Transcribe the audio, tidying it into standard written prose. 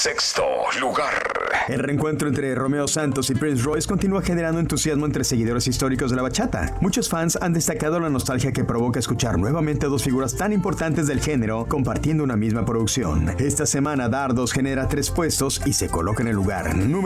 sexto lugar. El reencuentro entre Romeo Santos y Prince Royce continúa generando entusiasmo entre seguidores históricos de la bachata. Muchos fans han destacado la nostalgia que provoca escuchar nuevamente a dos figuras tan importantes del género compartiendo una misma producción. Esta semana Dardos genera 3 puestos y se coloca en el lugar número